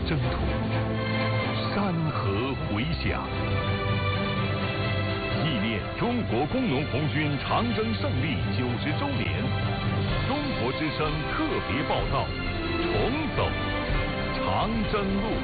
征途，山河回响。纪念中国工农红军长征胜利90周年，中国之声特别报道：重走长征路。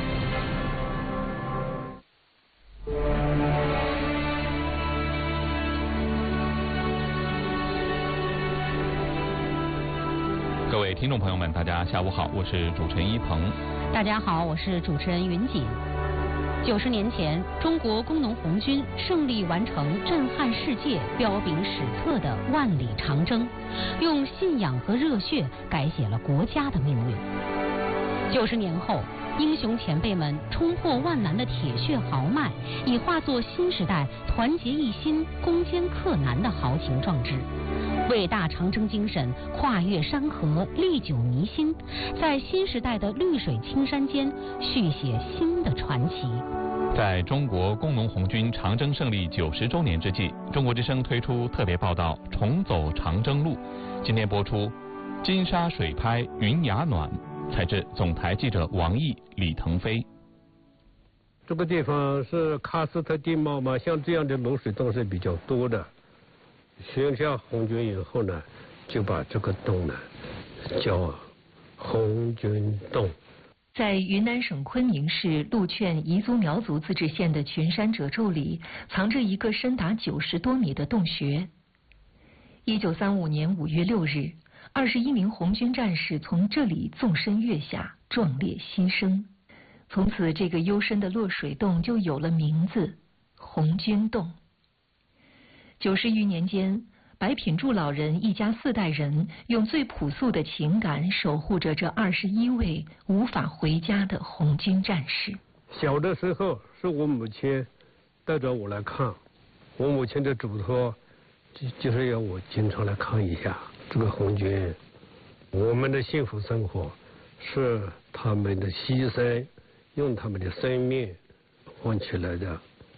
各位听众朋友们，大家下午好，我是主持人一鹏。 大家好，我是主持人云锦。90年前，中国工农红军胜利完成震撼世界、彪炳史册的万里长征，用信仰和热血改写了国家的命运。90年后，英雄前辈们冲破万难的铁血豪迈，已化作新时代团结一心、攻坚克难的豪情壮志。伟大长征精神跨越山河，历久弥新，在新时代的绿水青山间续写新的传奇。 在中国工农红军长征胜利90周年之际，中国之声推出特别报道《重走长征路》。今天播出金沙水拍云崖暖，采自总台记者王毅、李腾飞。 这个地方是喀斯特地貌嘛，像这样的露水洞是比较多的。选下红军以后呢，就把这个洞呢叫红军洞。 在云南省昆明市禄劝彝族苗族自治县的群山褶皱里，藏着一个深达90多米的洞穴。1935年5月6日，21名红军战士从这里纵身跃下，壮烈牺牲。从此，这个幽深的落水洞就有了名字——红军洞。90余年间，白品柱老人一家4代人用最朴素的情感守护着这21位无法回家的红军战士。 小的时候是我母亲带着我来看，我母亲的嘱托就是要我经常来看一下这个红军。我们的幸福生活是他们的牺牲，用他们的生命换起来的。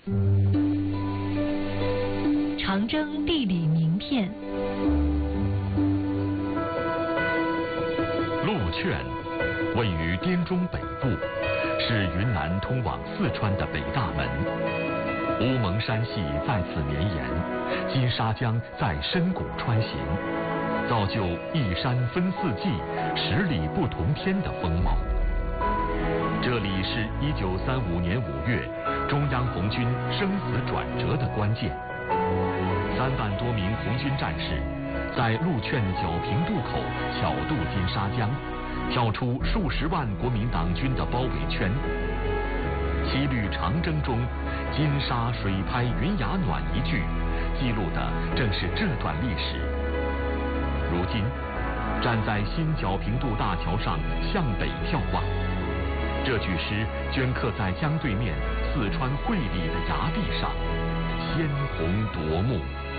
长征地理名片。 禄劝位于滇中北部，是云南通往四川的北大门。乌蒙山系在此绵延，金沙江在深谷穿行，造就一山分四季、10里不同天的风貌。这里是1935年5月中央红军生死转折的关键。3万多名红军战士在禄劝皎平渡口巧渡金沙江，跳出数十万国民党军的包围圈。7旅长征中，金沙水拍云崖暖一句，记录的正是这段历史。如今，站在新皎平渡大桥上向北眺望，这句诗镌刻在江对面四川会理的崖壁上，鲜红夺目。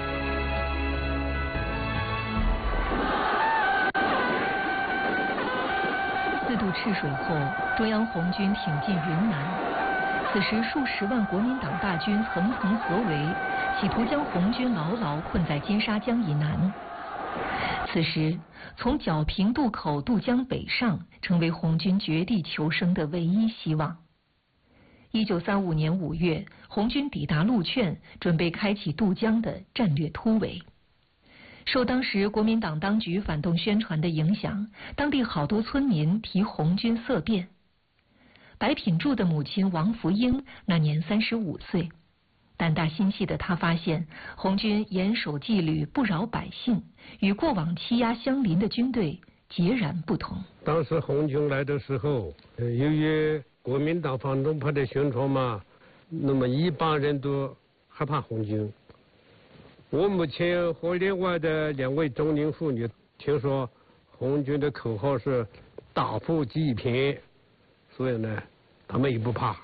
4渡赤水后，中央红军挺进云南。此时，数十万国民党大军层层合围，企图将红军牢牢困在金沙江以南。此时，从皎平渡口渡江北上，成为红军绝地求生的唯一希望。1935年5月，红军抵达禄劝，准备开启渡江的战略突围。受当时国民党当局反动宣传的影响，当地好多村民提红军色变。白品柱的母亲王福英那年35岁，胆大心细的她发现，红军严守纪律，不扰百姓，与过往欺压乡邻的军队截然不同。 当时红军来的时候，由于国民党反动派的宣传嘛，那么一般人都害怕红军。我母亲和另外的2位中年妇女听说红军的口号是打破济贫，所以呢，他们也不怕。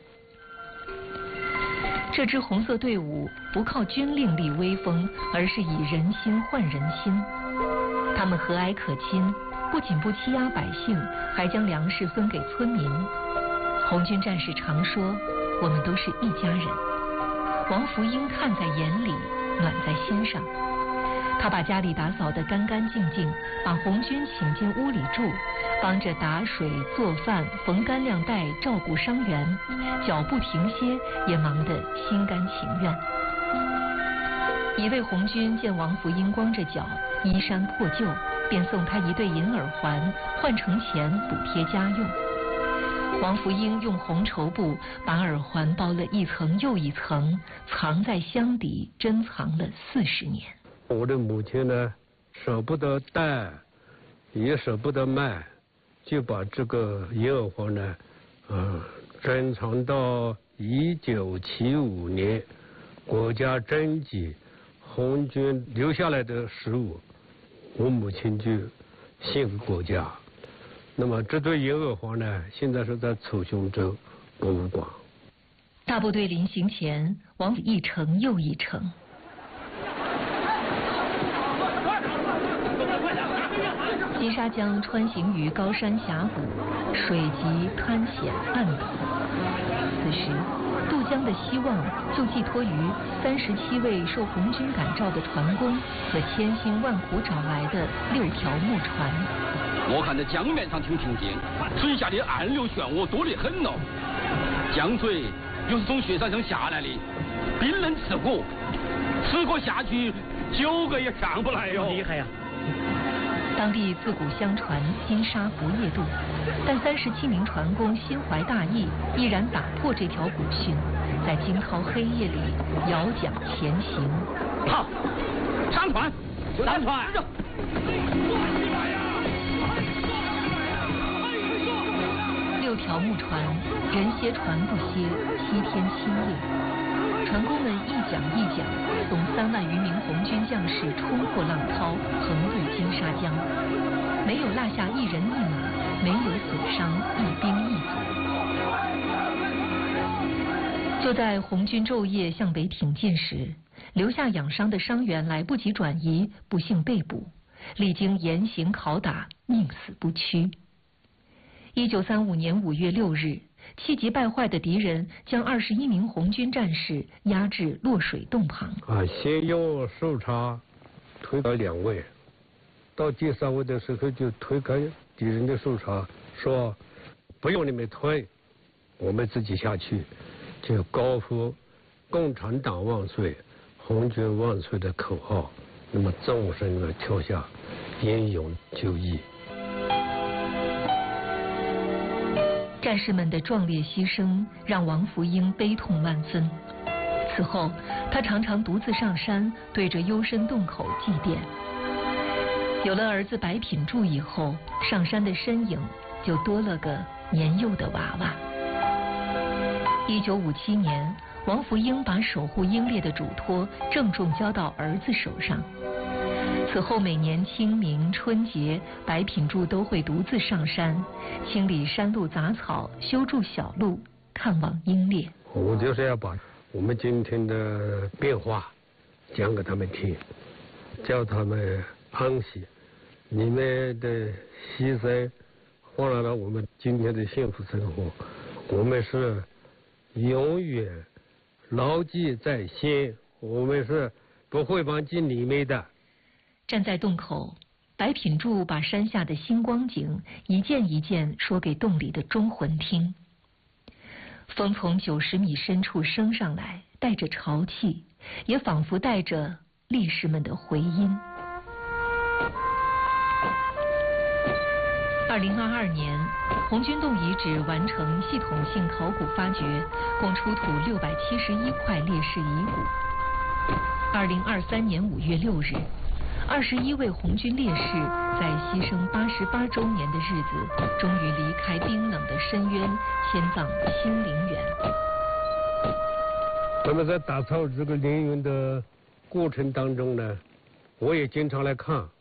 这支红色队伍不靠军令立威风，而是以人心换人心。他们和蔼可亲，不仅不欺压百姓，还将粮食分给村民。红军战士常说：“我们都是一家人。”王福英看在眼里，暖在心上。 他把家里打扫得干干净净，把红军请进屋里住，帮着打水、做饭、缝干粮带，照顾伤员，脚不停歇，也忙得心甘情愿。一位红军见王福英光着脚，衣衫破旧，便送他一对银耳环，换成钱补贴家用。王福英用红绸布把耳环包了一层又一层，藏在箱底，珍藏了40年。 我的母亲呢，舍不得戴，也舍不得卖，就把这个银耳环呢，珍藏到1975年国家征集红军留下来的食物，我母亲就献给国家。那么这对银耳环呢，现在是在楚雄州博物馆。 大部队临行前，王一程又一程。金沙江穿行于高山峡谷，水急滩险暗陡。此时，渡江的希望就寄托于37位受红军感召的船工和千辛万苦找来的6条木船。 我看这江面上挺平静，水下的暗流漩涡多得很哦。江水又是从雪山上下来的，冰冷刺骨，吃过下去9个也上不来哟。厉害呀！ 当地自古相传金沙不夜渡，但37名船工心怀大义，毅然打破这条古训，在惊涛黑夜里摇桨前行。 好，上船，上船 ！6条木船，人歇船不歇，7天7夜。船工们一桨一桨，送3万余名红军将士冲破浪涛，横渡金沙江，没有落下一人一马，没有损伤一兵一卒。就在红军昼夜向北挺进时，留下养伤的伤员来不及转移，不幸被捕，历经严刑拷打，宁死不屈。1935年5月6日，气急败坏的敌人将21名红军战士押至落水洞旁。 先用手叉推开2位，到第3位的时候就推开敌人的手叉，说不用你们推，我们自己下去，就高呼共产党万岁，红军万岁的口号，那么众生的跳下，英勇就义。 战士们的壮烈牺牲让王福英悲痛万分。此后，他常常独自上山，对着幽深洞口祭奠。有了儿子白品柱以后，上山的身影就多了个年幼的娃娃。1957年，王福英把守护英烈的嘱托郑重交到儿子手上。此后每年清明、春节，白品柱都会独自上山，清理山路杂草，修筑小路，看望英烈。 我就是要把我们今天的变化讲给他们听，叫他们安息。你们的牺牲换来了我们今天的幸福生活，我们是永远牢记在心，我们是不会忘记你们的。 站在洞口，白品柱把山下的星光景一件一件说给洞里的忠魂听。风从90米深处升上来，带着潮气，也仿佛带着烈士们的回音。2022年，红军洞遗址完成系统性考古发掘，共出土671块烈士遗骨。2023年5月6日，21位红军烈士在牺牲88周年的日子，终于离开冰冷的深渊，迁葬新陵园。 那么在打造这个陵园的过程当中呢，我也经常来看。